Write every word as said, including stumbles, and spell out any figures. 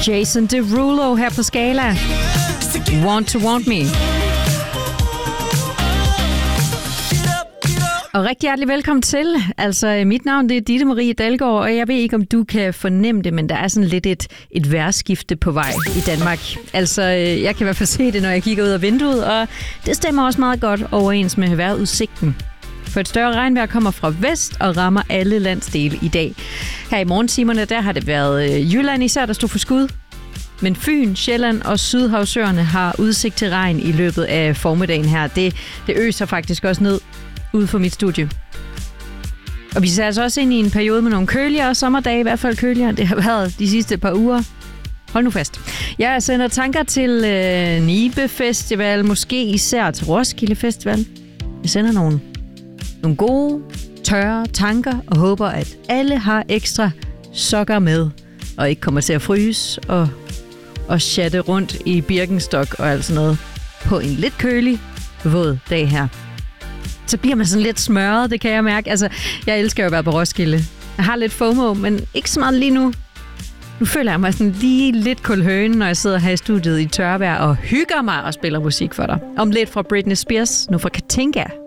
Jason Derulo her på Skala. Want to Want Me. Og rigtig hjertelig velkommen til. Altså, mit navn det er Ditte Marie Dalgaard, og jeg ved ikke, om du kan fornemme det, men der er sådan lidt et, et vejrskifte på vej i Danmark. Altså, jeg kan i hvert fald se det, når jeg kigger ud af vinduet, og det stemmer også meget godt overens med vejrudsigten. For et større regnvejr kommer fra vest og rammer alle landsdele i dag. Her i morgentimerne, der har det været Jylland især, der stod for skud. Men Fyn, Sjælland og Sydhavsøerne har udsigt til regn i løbet af formiddagen her. Det, det øser faktisk også ned ude for mit studie. Og vi ser altså også ind i en periode med nogle køligere sommerdage, i hvert fald køligere. Det har været de sidste par uger. Hold nu fast. Jeg sender tanker til øh, Nibe Festival, måske især til Roskilde Festival. Jeg sender nogle, nogle gode, tørre tanker og håber, at alle har ekstra sokker med og ikke kommer til at fryse og, og chatte rundt i Birkenstock og alt sådan noget på en lidt kølig, våd dag her. Så bliver man sådan lidt smørret, det kan jeg mærke. Altså, jeg elsker jo at være på Roskilde. Jeg har lidt FOMO, men ikke så meget lige nu. Nu føler jeg mig sådan lige lidt kulhøne, når jeg sidder her i studiet i tørvejr og hygger mig og spiller musik for dig. Om lidt fra Britney Spears, nu fra Katinka.